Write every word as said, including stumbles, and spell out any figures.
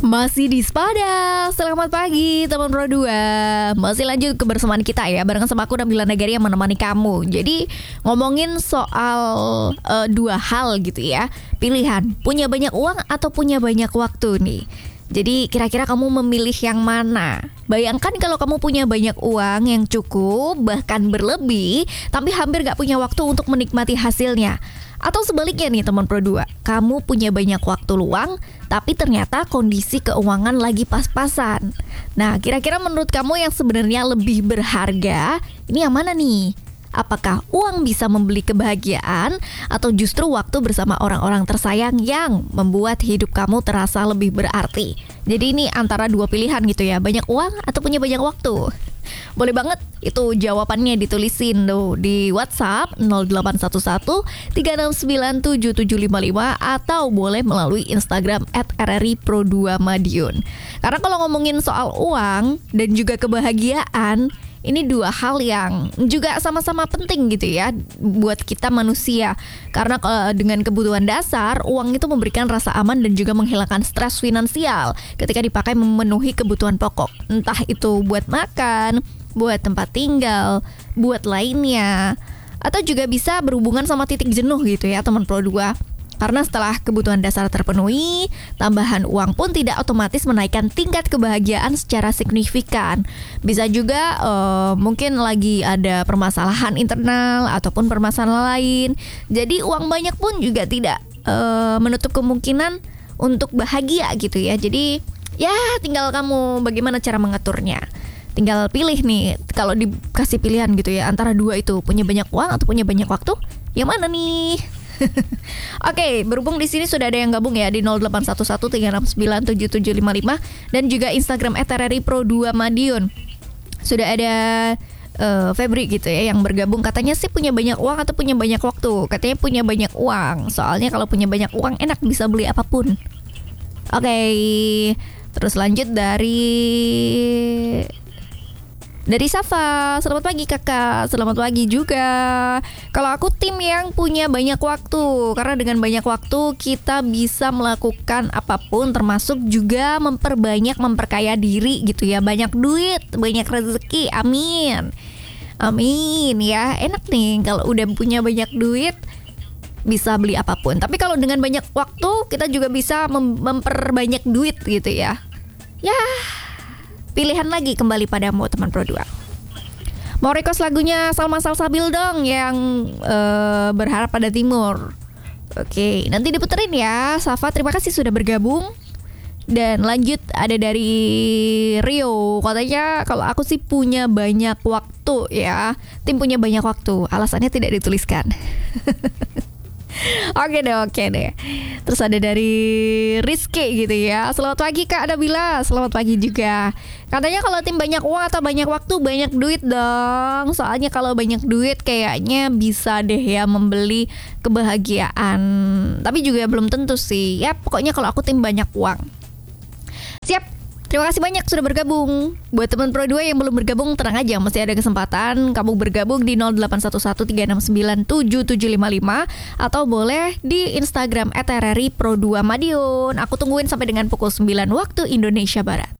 Masih di Spada. Selamat pagi teman Pro dua. Masih lanjut kebersamaan kita ya, barengan sama aku Nabila Nagari yang menemani kamu. Jadi ngomongin soal uh, dua hal gitu ya. Pilihan, punya banyak uang atau punya banyak waktu nih. Jadi kira-kira kamu memilih yang mana? Bayangkan kalau kamu punya banyak uang yang cukup, bahkan berlebih, tapi hampir gak punya waktu untuk menikmati hasilnya. Atau sebaliknya nih teman Pro dua, kamu punya banyak waktu luang, tapi ternyata kondisi keuangan lagi pas-pasan. Nah, kira-kira menurut kamu yang sebenarnya lebih berharga, ini yang mana nih? Apakah uang bisa membeli kebahagiaan, atau justru waktu bersama orang-orang tersayang yang membuat hidup kamu terasa lebih berarti? Jadi ini antara dua pilihan gitu ya, banyak uang atau punya banyak waktu. Boleh banget itu jawabannya ditulisin tuh di WhatsApp nol delapan satu satu tiga enam sembilan tujuh tujuh lima lima atau boleh melalui Instagram et r r i pro dua madiun. Karena kalau ngomongin soal uang dan juga kebahagiaan, ini dua hal yang juga sama-sama penting gitu ya buat kita manusia. Karena uh, dengan kebutuhan dasar, uang itu memberikan rasa aman dan juga menghilangkan stres finansial ketika dipakai memenuhi kebutuhan pokok. Entah itu buat makan, buat tempat tinggal, buat lainnya, atau juga bisa berhubungan sama titik jenuh gitu ya teman Pro dua. Karena setelah kebutuhan dasar terpenuhi, tambahan uang pun tidak otomatis menaikkan tingkat kebahagiaan secara signifikan. Bisa juga uh, mungkin lagi ada permasalahan internal ataupun permasalahan lain. Jadi uang banyak pun juga tidak uh, menutup kemungkinan untuk bahagia gitu ya. Jadi ya tinggal kamu bagaimana cara mengaturnya. Tinggal pilih nih, kalau dikasih pilihan gitu ya, antara dua itu, punya banyak uang atau punya banyak waktu, yang mana nih? Oke, okay, berhubung di sini sudah ada yang gabung ya di nol delapan satu satu tiga enam sembilan tujuh tujuh lima lima dan juga Instagram et r r i pro dua madiun. Sudah ada uh, Febri gitu ya yang bergabung, katanya sih punya banyak uang atau punya banyak waktu. Katanya punya banyak uang. Soalnya kalau punya banyak uang enak bisa beli apapun. Oke. Okay. Terus lanjut dari Dari Safa, selamat pagi kakak, selamat pagi juga. Kalau aku tim yang punya banyak waktu, karena dengan banyak waktu kita bisa melakukan apapun, termasuk juga memperbanyak, memperkaya diri gitu ya. Banyak duit, banyak rezeki, amin. Amin ya, enak nih kalau udah punya banyak duit, bisa beli apapun. Tapi kalau dengan banyak waktu, kita juga bisa mem- memperbanyak duit gitu ya. Ya, pilihan lagi kembali padamu teman Pro dua. Mau request lagunya Salma Salsabil dong yang uh, berharap pada timur. Oke, nanti diputerin ya. Safa, terima kasih sudah bergabung. Dan lanjut ada dari Rio, katanya kalau aku sih punya banyak waktu ya. Tim punya banyak waktu, alasannya tidak dituliskan. Oke deh, oke deh. Terus ada dari Rizky gitu ya. Selamat pagi Kak Nabila, selamat pagi juga. Katanya kalau tim banyak uang atau banyak waktu, banyak duit dong. Soalnya kalau banyak duit kayaknya bisa deh ya membeli kebahagiaan. Tapi juga belum tentu sih. Ya pokoknya kalau aku tim banyak uang. Siap. Terima kasih banyak sudah bergabung. Buat teman Pro dua yang belum bergabung, tenang aja, masih ada kesempatan kamu bergabung di nol delapan satu satu tiga enam sembilan tujuh tujuh lima lima atau boleh di Instagram et r r i pro dua madiun. Aku tungguin sampai dengan pukul sembilan waktu Indonesia Barat.